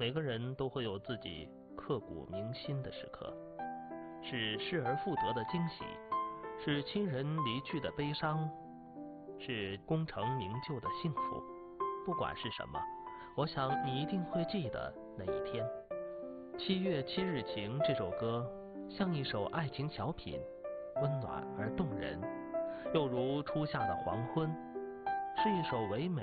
每个人都会有自己刻骨铭心的时刻，是失而复得的惊喜，是亲人离去的悲伤，是功成名就的幸福。不管是什么，我想你一定会记得那一天。7月7日晴这首歌像一首爱情小品，温暖而动人，又如初夏的黄昏，是一首唯美